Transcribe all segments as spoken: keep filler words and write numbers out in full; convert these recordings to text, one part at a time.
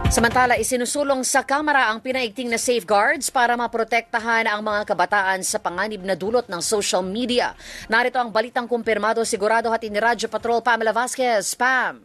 Samantala, isinusulong sa Kamara ang pinaigting na safeguards para maprotektahan ang mga kabataan sa panganib na dulot ng social media. Narito ang balitang kumpirmado, sigurado hatid ni Radyo Patrol Pamela Vasquez. Pam!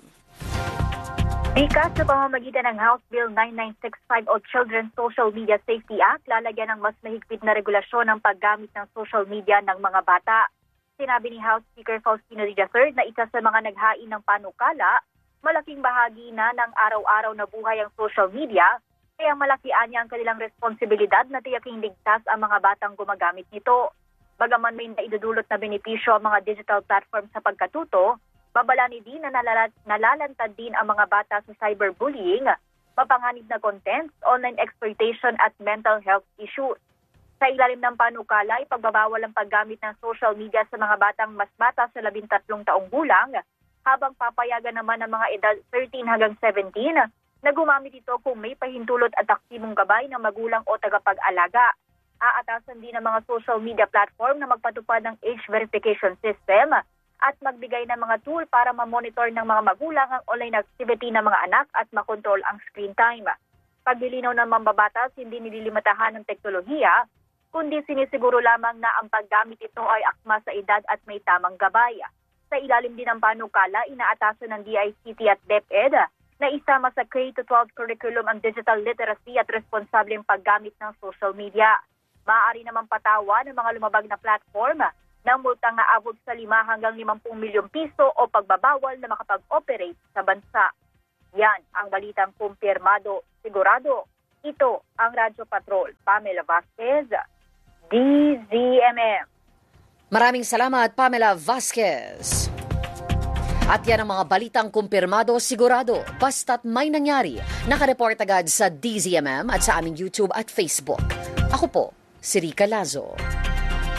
Bikas sa pamamagitan ng House Bill nine nine six five o Children's Social Media Safety Act, lalagyan ng mas mahigpit na regulasyon ang paggamit ng social media ng mga bata. Sinabi ni House Speaker Faustino Dela the third na isa sa mga naghain ng panukala, malaking bahagi na ng araw-araw na buhay ang social media, kaya malakian niya ang kanilang responsibilidad na tiyaking ligtas ang mga batang gumagamit nito. Bagaman may naidudulot na benepisyo ang mga digital platform sa pagkatuto, babala ni Dean na nalala- nalalantad din ang mga bata sa cyberbullying, mapanganib na contents, online exploitation at mental health issues. Sa ilalim ng panukala, ipagbabawal ang paggamit ng social media sa mga batang mas bata sa labintatlong taong gulang, habang papayagan naman ng mga edad thirteen hanggang seventeen na gumamit ito kung may pahintulot at aktibong gabay ng magulang o tagapag-alaga. Aatasan din ng mga social media platform na magpatupad ng age verification system at magbigay ng mga tool para ma-monitor ng mga magulang ang online activity ng mga anak at makontrol ang screen time. Paglilinaw ng mambabatas, hindi nililimitahan ng teknolohiya, kundi sinisiguro lamang na ang paggamit ito ay akma sa edad at may tamang gabay. Sa ilalim din ng panukala, inaatasan ng D I C T at DepEd na isama sa K to twelve curriculum ang digital literacy at responsableng paggamit ng social media. Maaari naman patawa ng mga lumabag na platform ng multang naabot sa lima hanggang limampu milyong piso o pagbabawal na makapag-operate sa bansa. Yan ang balitang kumpirmado, sigurado. Ito ang Radyo Patrol. Pamela Vasquez, D Z M M. Maraming salamat, Pamela Vasquez. At yan ang mga balitang kumpirmado, sigurado, basta't may nangyari. Nakareport agad sa D Z M M at sa aming YouTube at Facebook. Ako po, si Rica Lazo.